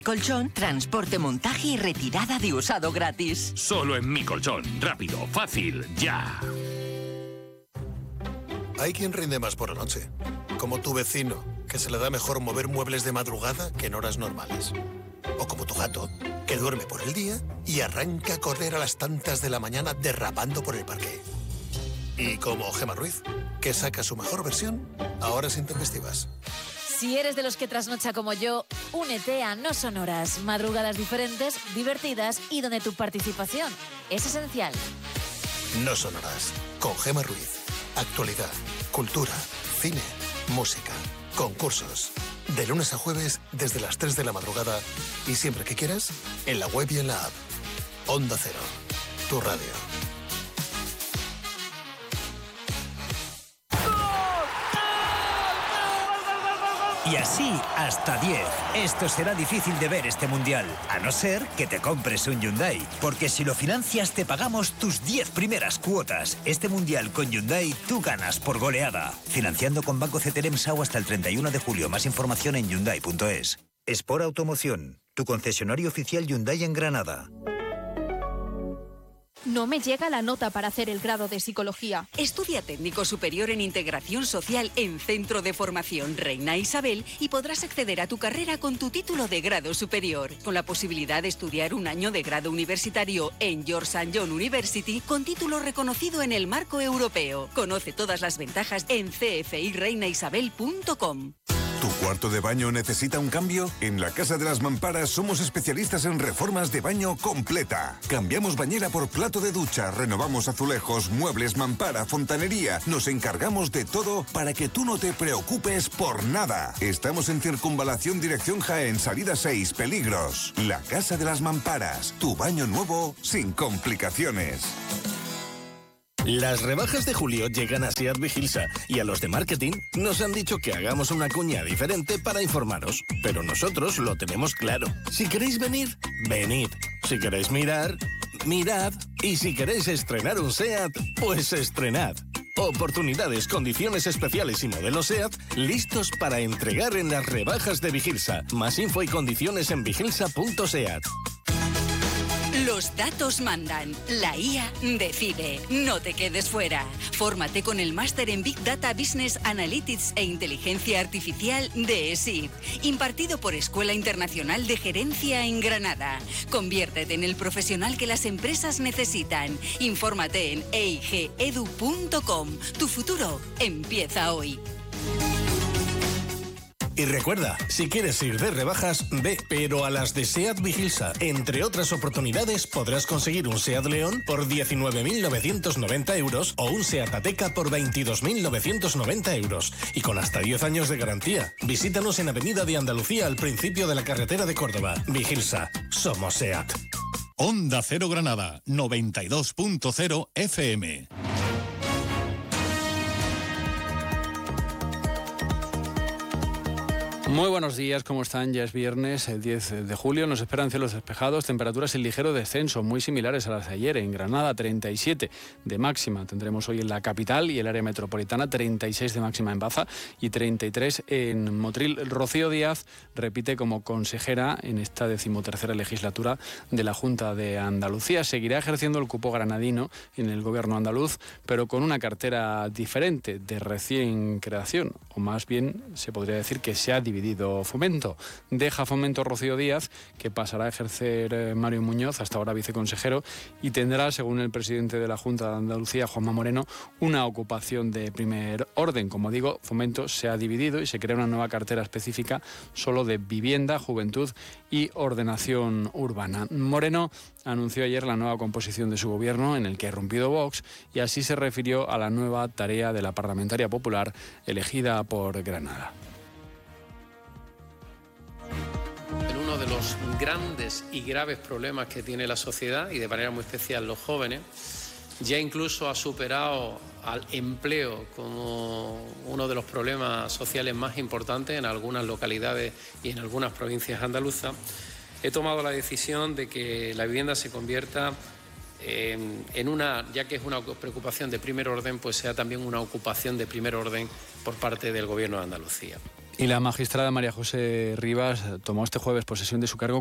Colchón, transporte, montaje y retirada de usado gratis. Solo en Mi Colchón. Rápido, fácil, ya. Hay quien rinde más por la noche, como tu vecino, que se le da mejor mover muebles de madrugada que en horas normales. O como tu gato, que duerme por el día y arranca a correr a las tantas de la mañana derrapando por el parque. Y como Gemma Ruiz, que saca su mejor versión a horas intempestivas. Si eres de los que trasnocha como yo, únete a No Son Horas. Madrugadas diferentes, divertidas y donde tu participación es esencial. No Son Horas, con Gemma Ruiz. Actualidad, cultura, cine, música, concursos. De lunes a jueves desde las 3 de la madrugada y siempre que quieras, en la web y en la app. Onda Cero, tu radio. Y así hasta 10. Esto será difícil de ver este Mundial, a no ser que te compres un Hyundai. Porque si lo financias te pagamos tus 10 primeras cuotas. Este Mundial con Hyundai tú ganas por goleada. Financiando con Banco CTLM SAU hasta el 31 de julio. Más información en Hyundai.es. Sport Automoción, tu concesionario oficial Hyundai en Granada. No me llega la nota para hacer el grado de psicología. Estudia técnico superior en integración social en Centro de Formación Reina Isabel y podrás acceder a tu carrera con tu título de grado superior, con la posibilidad de estudiar un año de grado universitario en George St. John University con título reconocido en el marco europeo. Conoce todas las ventajas en cfireinaisabel.com. ¿Tu cuarto de baño necesita un cambio? En la Casa de las Mamparas somos especialistas en reformas de baño completa. Cambiamos bañera por plato de ducha, renovamos azulejos, muebles, mampara, fontanería. Nos encargamos de todo para que tú no te preocupes por nada. Estamos en Circunvalación Dirección Jaén, salida 6, Peligros. La Casa de las Mamparas, tu baño nuevo sin complicaciones. Las rebajas de julio llegan a Seat Vigilsa y a los de marketing nos han dicho que hagamos una cuña diferente para informaros. Pero nosotros lo tenemos claro. Si queréis venir, venid. Si queréis mirar, mirad. Y si queréis estrenar un Seat, pues estrenad. Oportunidades, condiciones especiales y modelos SEAT listos para entregar en las rebajas de Vigilsa. Más info y condiciones en vigilsa.seat. Los datos mandan. La IA decide. No te quedes fuera. Fórmate con el máster en Big Data Business Analytics e Inteligencia Artificial de ESID, impartido por Escuela Internacional de Gerencia en Granada. Conviértete en el profesional que las empresas necesitan. Infórmate en eigeedu.com. Tu futuro empieza hoy. Y recuerda, si quieres ir de rebajas, ve, pero a las de SEAT Vigilsa. Entre otras oportunidades, podrás conseguir un SEAT León por 19.990 euros o un SEAT Ateca por 22.990 euros. Y con hasta 10 años de garantía. Visítanos en Avenida de Andalucía, al principio de la carretera de Córdoba. Vigilsa, somos SEAT. Onda Cero Granada, 92.0 FM. Muy buenos días, ¿cómo están? Ya es viernes, el 10 de julio, nos esperan cielos despejados, temperaturas en ligero descenso, muy similares a las de ayer. En Granada, 37 de máxima tendremos hoy en la capital y el área metropolitana, 36 de máxima en Baza y 33 en Motril. Rocío Díaz repite como consejera en esta 13ª legislatura de la Junta de Andalucía. Seguirá ejerciendo el cupo granadino en el gobierno andaluz, pero con una cartera diferente, de recién creación, o más bien se podría decir que se ha dividido Fomento. Deja Fomento Rocío Díaz, que pasará a ejercer Mario Muñoz, hasta ahora viceconsejero, y tendrá, según el presidente de la Junta de Andalucía, Juanma Moreno, una ocupación de primer orden. Como digo, Fomento se ha dividido y se crea una nueva cartera específica solo de vivienda, juventud y ordenación urbana. Moreno anunció ayer la nueva composición de su gobierno, en el que ha irrumpido Vox, y así se refirió a la nueva tarea de la parlamentaria popular elegida por Granada. Uno de los grandes y graves problemas que tiene la sociedad, y de manera muy especial los jóvenes, ya incluso ha superado al empleo como uno de los problemas sociales más importantes en algunas localidades y en algunas provincias andaluzas. He tomado la decisión de que la vivienda se convierta en una, ya que es una preocupación de primer orden, pues sea también una ocupación de primer orden por parte del Gobierno de Andalucía. Y la magistrada María José Rivas tomó este jueves posesión de su cargo